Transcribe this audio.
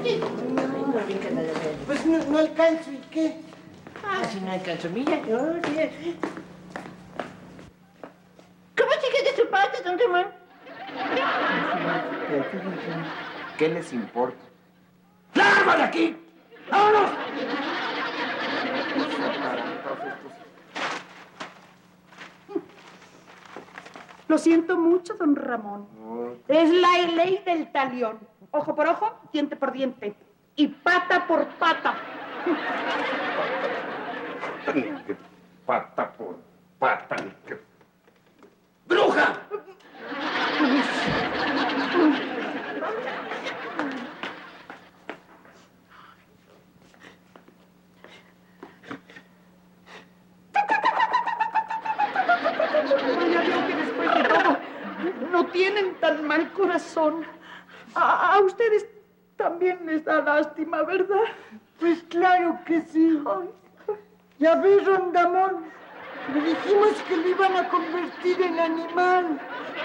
Pues no alcanzo, ¿y qué? Si no alcanzo, mira, ¿cómo sigue de su parte, don Ramón? ¿Qué les importa? ¡Largo de aquí! ¡Vámonos! Lo siento mucho, don Ramón. Es la ley del talión. Ojo por ojo, diente por diente. Y pata por pata. Ni que pata por pata, ni que... ¡Bruja! Ya veo que después de todo no tienen tan mal corazón. A ustedes también les da lástima, ¿verdad? Pues claro que sí. Ya ves, Rondamón, le dijimos que lo iban a convertir en animal.